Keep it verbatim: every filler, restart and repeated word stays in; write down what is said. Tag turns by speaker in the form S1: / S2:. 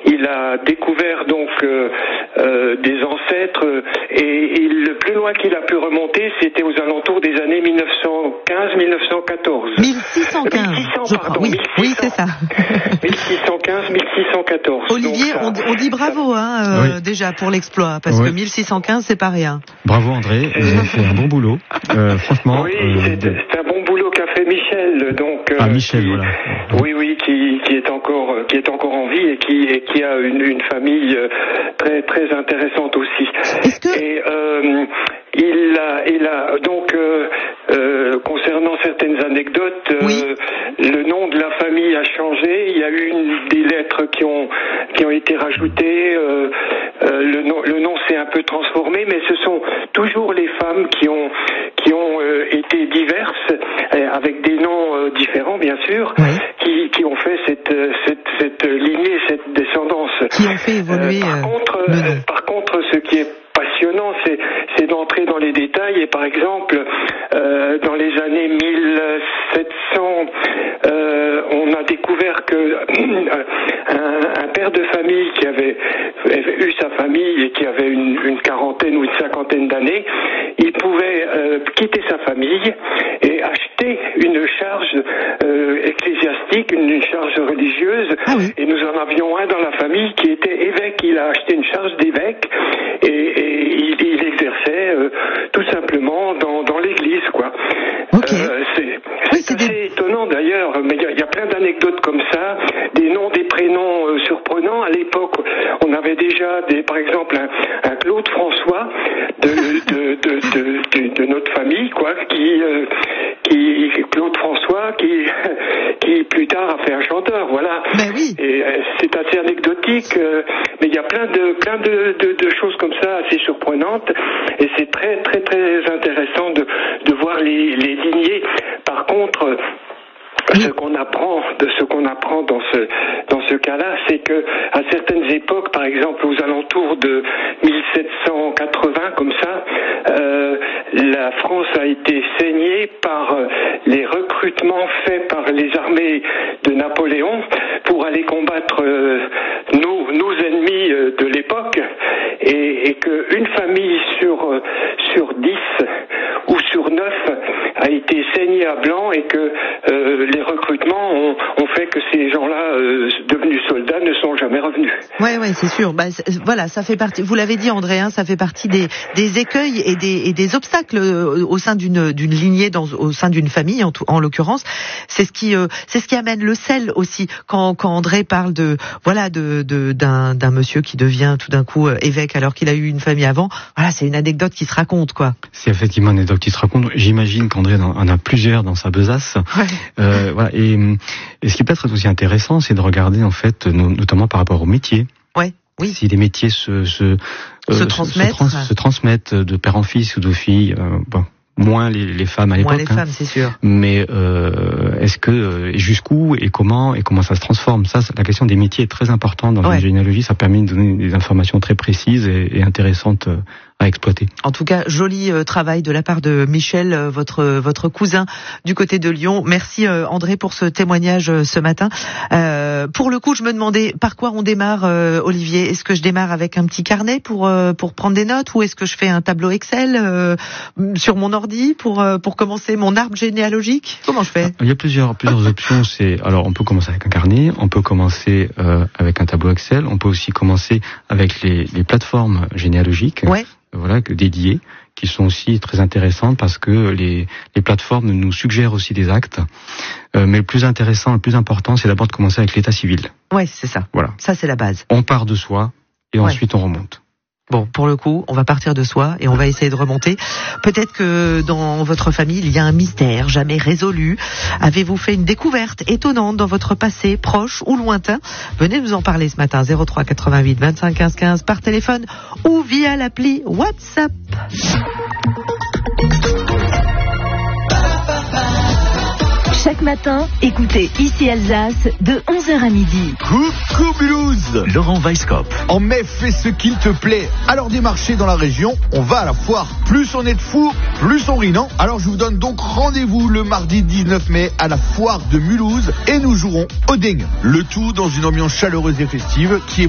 S1: il a découvert donc euh, euh, des ancêtres et, et le plus loin qu'il a pu remonter, c'était aux alentours des années mille neuf cent quinze mille neuf cent quatorze.
S2: mille six cent quinze,
S1: mille six cents,
S2: je
S1: pardon,
S2: crois. Oui,
S1: mille six cents.
S2: oui, c'est ça.
S1: mille six cent quinze mille six cent quatorze.
S2: Olivier,
S1: donc, ça,
S2: on, on dit bravo hein, euh,
S3: oui.
S2: déjà pour l'exploit, parce
S3: oui.
S2: que mille six cent quinze, c'est pas rien.
S3: Bravo André, vous avez fait un bon boulot. Euh, franchement.
S1: Oui,
S3: euh,
S1: c'est,
S3: de...
S1: c'est un bon boulot qu'a fait Michel, donc. Euh,
S3: ah Michel,
S1: qui,
S3: voilà.
S1: Oui, oui, qui, qui est encore, qui est encore en vie et qui, et qui a une, une famille très, très intéressante aussi.
S2: Est-ce que...
S1: Et euh, il a, il a donc euh, euh, concernant certaines anecdotes, euh,
S2: oui.
S1: le nom de la famille a changé. Il y a eu une, des lettres qui ont, qui ont été rajoutées. Euh, euh, le nom, le nom s'est un peu transformé, mais ce sont toujours les femmes qui ont, qui ont euh, été diverses, euh, avec des noms euh, différents, bien sûr,
S2: oui.
S1: qui, qui ont fait cette, cette, cette lignée, cette descendance.
S2: Qui ont fait évoluer.
S1: Euh, par
S2: euh,
S1: contre,
S2: le
S1: euh,
S2: nom.
S1: par contre, ce qui est passionnant, c'est, c'est d'entrer dans les détails. Et par exemple, euh, dans les années mille sept cents, euh, on a découvert que euh, un, un père de famille qui avait, avait eu sa famille et qui avait une, une quarantaine ou une cinquantaine d'années, il pouvait euh, quitter sa famille et acheter une charge euh, ecclésiastique, une, une charge religieuse.
S2: Ah oui.
S1: Et nous en avions un dans la famille qui était évêque. Il a acheté une charge d'évêque et, et il, il exerçait euh, tout simplement dans, dans l'église, quoi.
S2: Ok.
S1: Euh, c'est
S2: Oui,
S1: c'est
S2: c'est
S1: assez
S2: des...
S1: étonnant d'ailleurs, mais il y, y a plein d'anecdotes comme ça, des noms, des prénoms euh, surprenants. À l'époque, on avait déjà, des, par exemple, un, un Claude François de, de, de, de, de, de notre famille, quoi, qui, euh, qui Claude François, qui, qui plus tard a fait un chanteur, voilà.
S2: Ben oui.
S1: Et euh, c'est assez anecdotique, euh, mais il y a plein de, plein de, de, de choses comme ça assez surprenantes, et c'est très, très, très intéressant de, de voir les, les lignées. Par contre, ce qu'on apprend de ce qu'on apprend dans ce dans ce cas-là, c'est que à certaines époques, par exemple aux alentours de mille sept cent quatre-vingts, comme ça, euh, la France a été saignée par les recrutements faits par les armées de Napoléon pour aller combattre euh, nos nos ennemis de l'époque, et, et que une famille sur sur dix ou sur neuf a été saignée à blanc, et que euh, les recrutements ont, ont fait que ces gens-là, euh, devenus soldats, ne sont jamais revenus.
S2: Ouais, ouais, c'est sûr. Bah, c'est, voilà, ça fait partie. Vous l'avez dit, André, hein, ça fait partie des, des écueils et des, et des obstacles euh, au sein d'une, d'une lignée, dans, au sein d'une famille, en, tout, en l'occurrence. C'est ce qui, euh, c'est ce qui amène le sel aussi. Quand, quand André parle de, voilà, de, de d'un, d'un monsieur qui devient tout d'un coup euh, évêque alors qu'il a eu une famille avant. Voilà, c'est une anecdote qui se raconte, quoi.
S3: C'est effectivement une anecdote qui se raconte. J'imagine qu'André en a plusieurs dans sa besace. Ouais. Euh, voilà. Et, et ce qui peut être aussi intéressant, c'est de regarder en fait, notamment par rapport au métier.
S2: Ouais. Oui.
S3: Si les métiers se se, euh,
S2: se, transmettent.
S3: se, trans, se transmettent de père en fils ou de fille. Euh, bon. Moins les, les femmes à l'époque.
S2: Moins les
S3: hein.
S2: femmes, c'est sûr. Euh,
S3: Mais euh, est-ce que jusqu'où et comment et comment ça se transforme, ça, la question des métiers est très importante dans ouais. la généalogie. Ça permet de donner des informations très précises et, et intéressantes à exploiter.
S2: En tout cas, joli euh, travail de la part de Michel, euh, votre votre cousin du côté de Lyon. Merci euh, André pour ce témoignage euh, ce matin. Euh, pour le coup, je me demandais par quoi on démarre, euh, Olivier. Est-ce que je démarre avec un petit carnet pour euh, pour prendre des notes, ou est-ce que je fais un tableau Excel euh, sur mon ordi pour euh, pour commencer mon arbre généalogique? Comment je fais?
S3: Il y a plusieurs plusieurs options. C'est alors on peut commencer avec un carnet, on peut commencer euh, avec un tableau Excel, on peut aussi commencer avec les les plateformes généalogiques.
S2: Ouais.
S3: Voilà, que dédiées, qui sont aussi très intéressantes parce que les, les plateformes nous suggèrent aussi des actes. Euh, mais le plus intéressant, le plus important, c'est d'abord de commencer avec l'état civil.
S2: Ouais, c'est ça.
S3: Voilà.
S2: Ça, c'est la base.
S3: On part de soi et ouais. ensuite on remonte.
S2: Bon, pour le coup, on va partir de soi et on va essayer de remonter. Peut-être que dans votre famille, il y a un mystère jamais résolu. Avez-vous fait une découverte étonnante dans votre passé, proche ou lointain? Venez nous en parler ce matin, zéro trois quatre-vingt-huit vingt-cinq quinze quinze, par téléphone ou via l'appli WhatsApp.
S4: Chaque matin, écoutez Ici Alsace de onze heures à midi.
S5: Coucou Mulhouse,
S6: Laurent Weisskopf.
S5: En mai, fais ce qu'il te plaît. Alors des marchés dans la région, on va à la foire. Plus on est de fous, plus on rit, non? Alors je vous donne donc rendez-vous le mardi dix-neuf mai à la foire de Mulhouse et nous jouerons au dingue. Le tout dans une ambiance chaleureuse et festive qui est